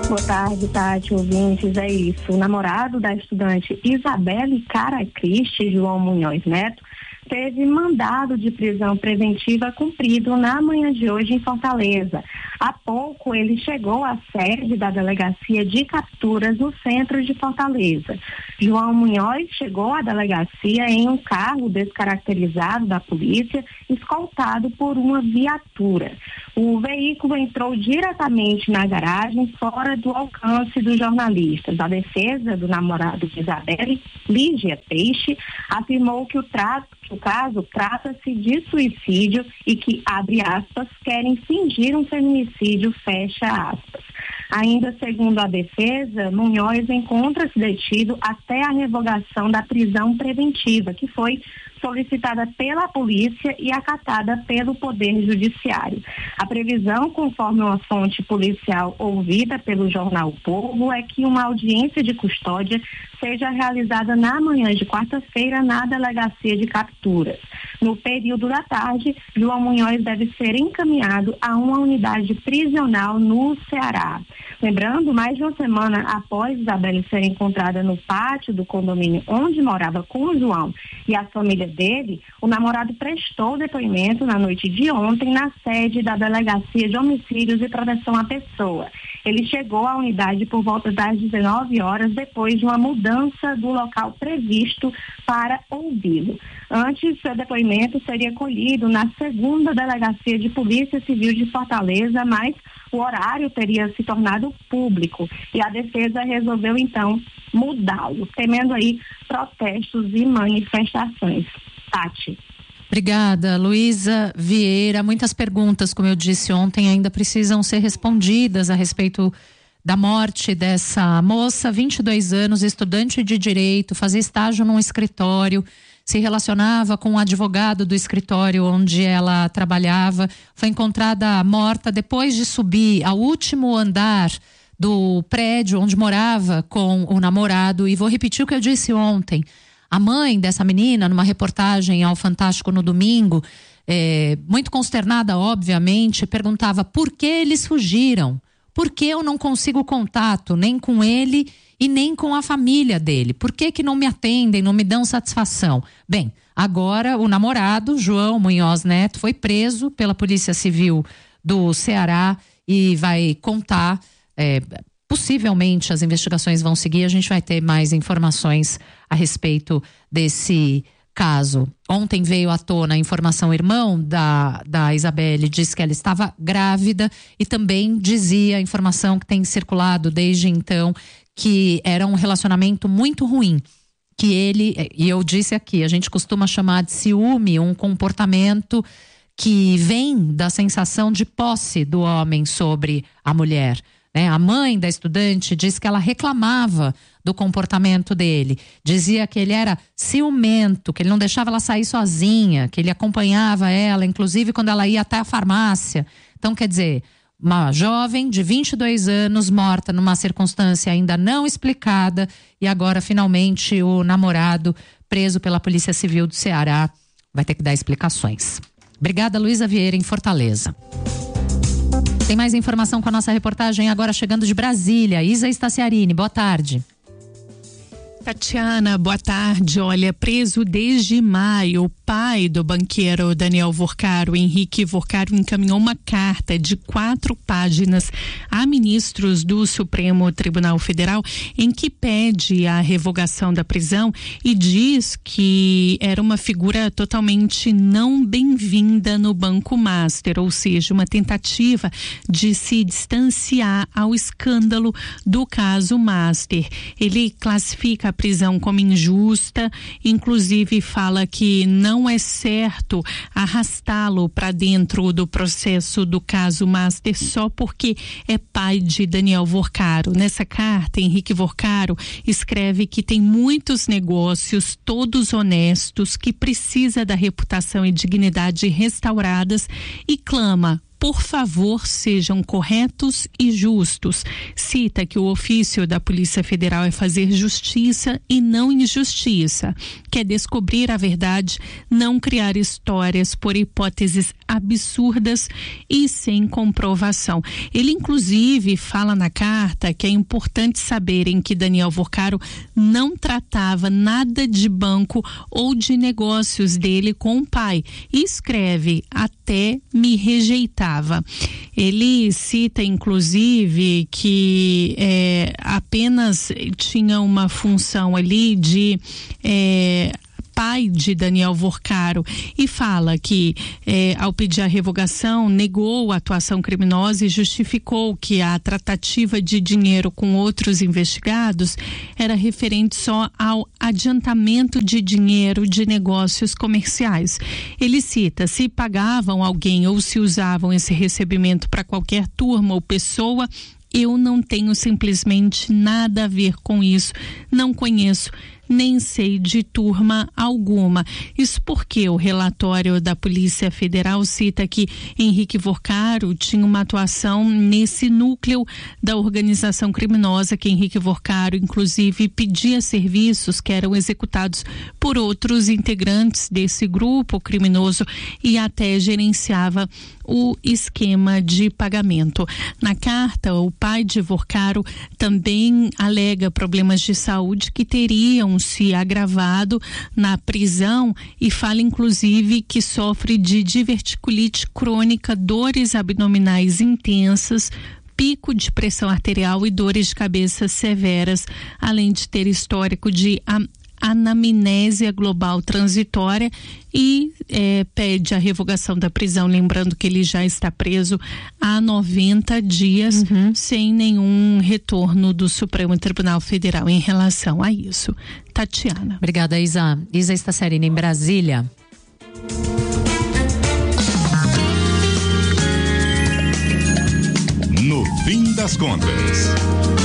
Boa tarde, Tati, ouvintes. É isso. O namorado da estudante Isabelle Caracristi, João Munhoz Neto, teve mandado de prisão preventiva cumprido na manhã de hoje em Fortaleza. Há pouco ele chegou à sede da Delegacia de Capturas no centro de Fortaleza. João Munhoz chegou à delegacia em um carro descaracterizado da polícia, escoltado por uma viatura. O veículo entrou diretamente na garagem, fora do alcance dos jornalistas. A defesa do namorado de Isabelle, Lígia Peixe, afirmou que o caso trata-se de suicídio e que, abre aspas, querem fingir um feminicídio, fecha aspas. Ainda segundo a defesa, Munhoz encontra-se detido até a revogação da prisão preventiva, que foi solicitada pela polícia e acatada pelo Poder Judiciário. A previsão, conforme uma fonte policial ouvida pelo jornal O Povo, é que uma audiência de custódia seja realizada na manhã de quarta-feira na Delegacia de Capturas. No período da tarde, João Munhoz deve ser encaminhado a uma unidade prisional no Ceará. Lembrando, mais de uma semana após Isabelle ser encontrada no pátio do condomínio onde morava com o João e a família dele, o namorado prestou depoimento na noite de ontem na sede da Delegacia de Homicídios e Proteção à Pessoa. Ele chegou à unidade por volta das 19 horas, depois de uma mudança do local previsto para ouvi-lo. Antes, seu depoimento seria colhido na 2ª Delegacia de Polícia Civil de Fortaleza, mas o horário teria se tornado público e a defesa resolveu, então, mudá-lo, temendo aí protestos e manifestações. Tati. Obrigada, Luísa Vieira. Muitas perguntas, como eu disse ontem, ainda precisam ser respondidas a respeito da morte dessa moça, 22 anos, estudante de direito, fazia estágio num escritório, se relacionava com um advogado do escritório onde ela trabalhava, foi encontrada morta depois de subir ao último andar do prédio onde morava com o namorado. E vou repetir o que eu disse ontem. A mãe dessa menina, numa reportagem ao Fantástico no domingo, muito consternada, obviamente, perguntava por que eles fugiram, por que eu não consigo contato nem com ele e nem com a família dele, por que não me atendem, não me dão satisfação. Bem, agora o namorado, João Munhoz Neto, foi preso pela Polícia Civil do Ceará e vai contar, possivelmente as investigações vão seguir, a gente vai ter mais informações a respeito desse caso. Ontem veio à tona a informação, o irmão da Isabelle disse que ela estava grávida e também dizia a informação que tem circulado desde então que era um relacionamento muito ruim, que ele, e eu disse aqui, a gente costuma chamar de ciúme, um comportamento que vem da sensação de posse do homem sobre a mulher. A mãe da estudante disse que ela reclamava do comportamento dele. Dizia que ele era ciumento, que ele não deixava ela sair sozinha, que ele acompanhava ela, inclusive quando ela ia até a farmácia. Então, quer dizer, uma jovem de 22 anos morta numa circunstância ainda não explicada e agora, finalmente, o namorado preso pela Polícia Civil do Ceará vai ter que dar explicações. Obrigada, Luísa Vieira, em Fortaleza. Tem mais informação com a nossa reportagem agora chegando de Brasília. Isa Staciarini, boa tarde. Tatiana, boa tarde. Olha, preso desde maio, o pai do banqueiro Daniel Vorcaro, Henrique Vorcaro, encaminhou uma carta de 4 páginas a ministros do Supremo Tribunal Federal em que pede a revogação da prisão e diz que era uma figura totalmente não bem-vinda no Banco Master, ou seja, uma tentativa de se distanciar ao escândalo do caso Master. Ele classifica a prisão como injusta, inclusive fala que não é certo arrastá-lo para dentro do processo do caso Master só porque é pai de Daniel Vorcaro. Nessa carta, Henrique Vorcaro escreve que tem muitos negócios, todos honestos, que precisa da reputação e dignidade restauradas e clama por favor, sejam corretos e justos. Cita que o ofício da Polícia Federal é fazer justiça e não injustiça. Quer descobrir a verdade, não criar histórias por hipóteses absurdas e sem comprovação. Ele, inclusive, fala na carta que é importante saberem que Daniel Vorcaro não tratava nada de banco ou de negócios dele com o pai. E escreve, até me rejeitava. Ele cita, inclusive, que apenas tinha uma função ali de pai de Daniel Vorcaro, e fala que ao pedir a revogação negou a atuação criminosa e justificou que a tratativa de dinheiro com outros investigados era referente só ao adiantamento de dinheiro de negócios comerciais. Ele cita, se pagavam alguém ou se usavam esse recebimento para qualquer turma ou pessoa, eu não tenho simplesmente nada a ver com isso, não conheço, nem sei de turma alguma. Isso porque o relatório da Polícia Federal cita que Henrique Vorcaro tinha uma atuação nesse núcleo da organização criminosa, que Henrique Vorcaro, inclusive, pedia serviços que eram executados por outros integrantes desse grupo criminoso e até gerenciava o esquema de pagamento. Na carta, o pai de Vorcaro também alega problemas de saúde que teriam se agravado na prisão e fala, inclusive, que sofre de diverticulite crônica, dores abdominais intensas, pico de pressão arterial e dores de cabeça severas, além de ter histórico de anamnésia global transitória e pede a revogação da prisão, lembrando que ele já está preso há 90 dias sem nenhum retorno do Supremo Tribunal Federal em relação a isso. Tatiana. Obrigada, Isa. Isa Stacerina, em Brasília. No fim das contas.